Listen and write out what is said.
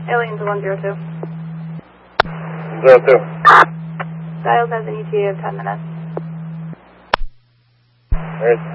Aliens 102. 02. Dials has an ETA of 10 minutes. There's